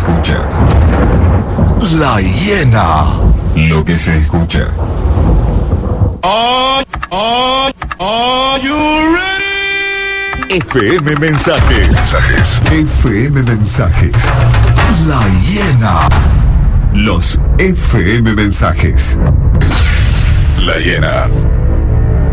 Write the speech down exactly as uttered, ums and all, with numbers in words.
escucha. La Hiena. Lo que se escucha. Are, are, are you ready? F M Mensajes. Mensajes. F M Mensajes. La Hiena. Los F M Mensajes. La Hiena.